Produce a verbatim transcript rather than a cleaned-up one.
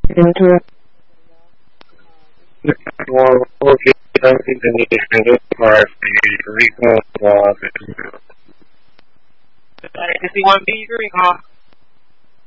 Into More okay, something that needs to do for recall was. Kasi one B three, huh?